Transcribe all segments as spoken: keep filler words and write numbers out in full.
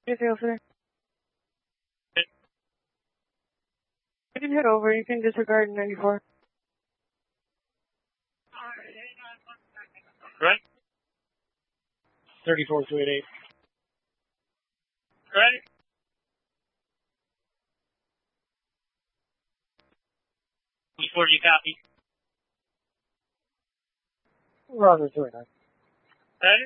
Anything else there? You can head over. You can disregard ninety-four. Right? thirty-four two eighty-eight. Right? Before you copy. Roger, two eighty-nine. Right?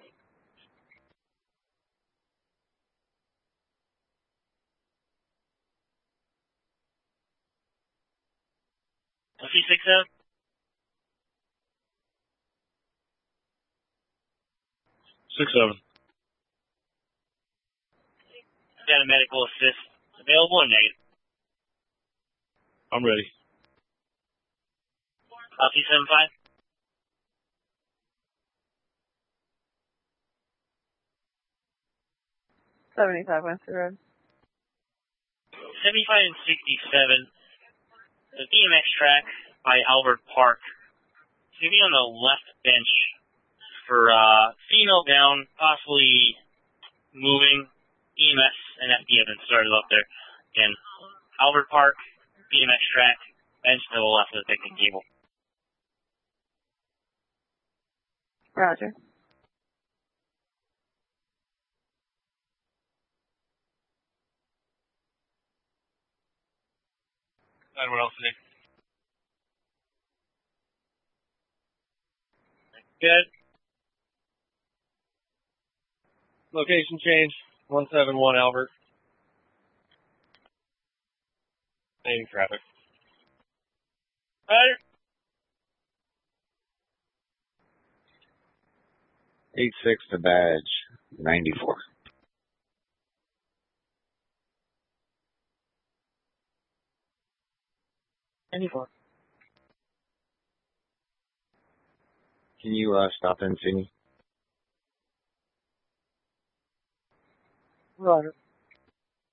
C six seven? Six seven. Got a medical assist available or negative? I'm ready. Copy seven five? seventy-five West Road. seventy-five and sixty-seven. The B M X track by Albert Park. It's going to be on the left bench for uh, female down, possibly moving. E M S and F D have been started up there. Again, Albert Park, B M X track, bench to the left of the picnic table. Roger. Anyone else today? Good. Location change. one seven one Albert. Main traffic. Roger. Eight six to badge ninety-four. ninety-four. Can you uh, stop in, Sydney? Roger.